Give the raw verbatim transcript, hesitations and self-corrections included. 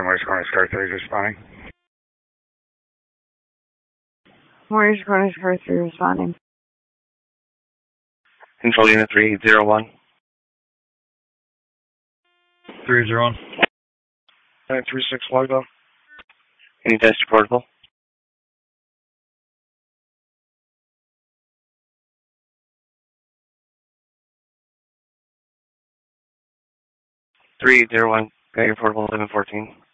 Morris Corners Car three responding. Morris Corners Car three responding. Control Unit three zero one. three zero one. nine three six logo. Any test reportable? three zero one. Got your portable eleven fourteen.